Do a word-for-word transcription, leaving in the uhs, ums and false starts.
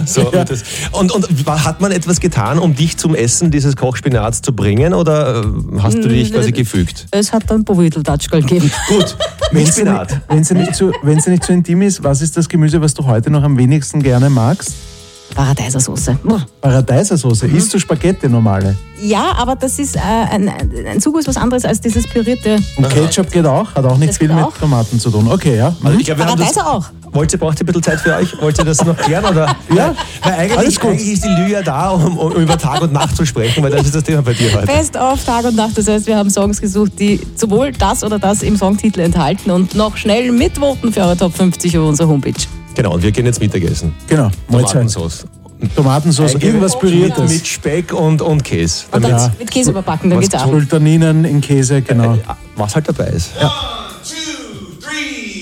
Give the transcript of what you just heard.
So, Ja. das. Und, und hat man etwas getan, um dich zum Essen dieses Kochspinats zu bringen oder äh, hast du dich quasi gefügt? Es hat dann Bovidel-Tatschkal gegeben. Gut, mit Spinat. Wenn sie nicht zu, wenn sie nicht zu intim ist, was ist das Gemüse, was du heute noch am wenigsten gerne magst? Paradeisersoße. Paradeisersoße. Mhm. Isst du Spaghetti normale? Ja, aber das ist äh, ein, ein Sugo ist was anderes als dieses pürierte. Und Ketchup geht auch? Hat auch nicht Das viel geht mit auch. Tomaten zu tun. Okay, ja. Also ich glaub, wir haben das, Paradeiser auch. wollt ihr, braucht ihr ein bisschen Zeit für euch? Wollt ihr das noch klären? Oder? Ja, Weil eigentlich, alles gut. eigentlich ist die Lü ja da, um, um über Tag und Nacht zu sprechen, weil das ist das Thema bei dir heute. Fest auf Tag und Nacht. Das heißt, wir haben Songs gesucht, die sowohl das oder das im Songtitel enthalten und noch schnell mitvoten für eure Top fünfzig auf unserer Homepage. Genau, und wir gehen jetzt Mittagessen. Genau. Mahlzeit. Tomatensauce. Tomatensauce, irgendwas Mit, Püriertes. mit Speck und, und Käse. Und dann Ja. mit Käse überbacken, dann Was geht's auch. Sultaninen in Käse, genau. Was halt dabei ist. Ja.